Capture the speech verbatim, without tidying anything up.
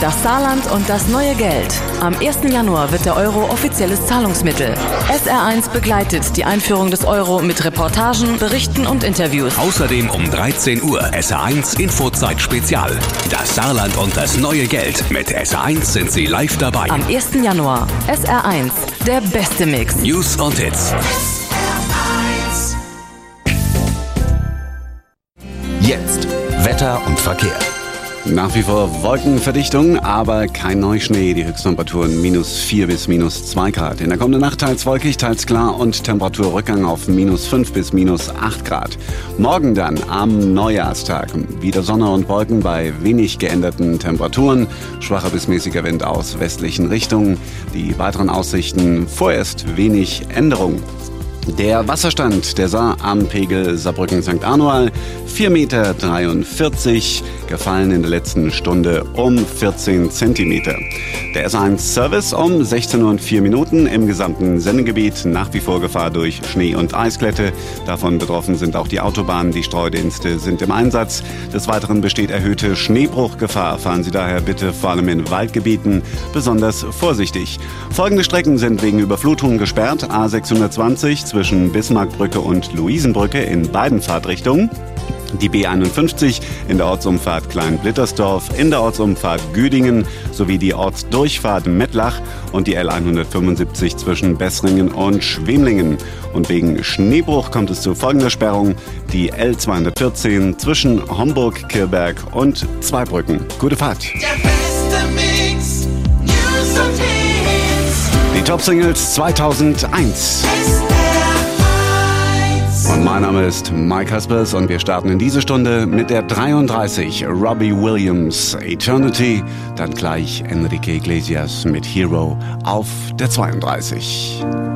Das Saarland und das neue Geld. Am ersten Januar wird der Euro offizielles Zahlungsmittel. S R eins begleitet die Einführung des Euro mit Reportagen, Berichten und Interviews. Außerdem um dreizehn Uhr S R eins Infozeit Spezial. Das Saarland und das neue Geld. Mit S R eins sind Sie live dabei. Am ersten Januar. S R eins. Der beste Mix. News und Hits. Jetzt Wetter und Verkehr. Nach wie vor Wolkenverdichtung, aber kein Neuschnee. Die Höchsttemperaturen minus vier bis minus zwei Grad. In der kommenden Nacht teils wolkig, teils klar und Temperaturrückgang auf minus fünf bis minus acht Grad. Morgen dann am Neujahrstag wieder Sonne und Wolken bei wenig geänderten Temperaturen. Schwacher bis mäßiger Wind aus westlichen Richtungen. Die weiteren Aussichten vorerst wenig Änderung. Der Wasserstand der Saar am Pegel Saarbrücken-Sankt Anual vier Meter dreiundvierzig, gefallen in der letzten Stunde um vierzehn Zentimeter. Der S eins Service um sechzehn Uhr und vier Minuten im gesamten Sendegebiet, nach wie vor Gefahr durch Schnee- und Eisglätte. Davon betroffen sind auch die Autobahnen, die Streudienste sind im Einsatz. Des Weiteren besteht erhöhte Schneebruchgefahr. Fahren Sie daher bitte vor allem in Waldgebieten besonders vorsichtig. Folgende Strecken sind wegen Überflutung gesperrt: A sechshundertzwanzig zwischen Bismarckbrücke und Luisenbrücke in beiden Fahrtrichtungen. Die B einundfünfzig in der Ortsumfahrt Klein-Blittersdorf, in der Ortsumfahrt Güdingen sowie die Ortsdurchfahrt Mettlach und die L hundertfünfundsiebzig zwischen Bessringen und Schwemlingen. Und wegen Schneebruch kommt es zu folgender Sperrung: die L zweihundertvierzehn zwischen Homburg-Kirberg und Zweibrücken. Gute Fahrt! Der beste Mix, News und Hits. Die Top-Singles zweitausendeins. Und mein Name ist Mike Haspers und wir starten in diese Stunde mit der dreiunddreißig, Robbie Williams, Eternity, dann gleich Enrique Iglesias mit Hero auf der zweiunddreißig.